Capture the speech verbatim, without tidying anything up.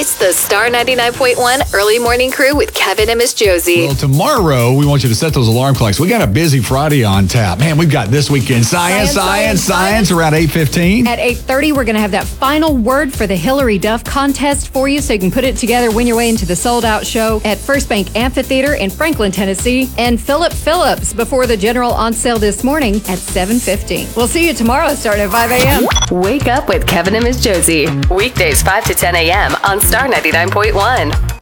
It's the Star ninety-nine point one Early Morning Crew with Kevin and Miss Josie. Well, tomorrow, we want you to set those alarm clocks. We got a busy Friday on tap. Man, we've got This Week in Science, Science, Science, Science, science around eight fifteen. At eight thirty, we're going to have that final word for the Hillary Duff contest for you so you can put it together, win your way into the sold-out show at First Bank Amphitheater in Franklin, Tennessee. And Philip Phillips before the general on sale this morning at seven fifteen. We'll see you tomorrow starting at five a.m. Wake up with Kevin and Miss Josie. Weekdays five to ten a.m. on Star ninety-nine point one.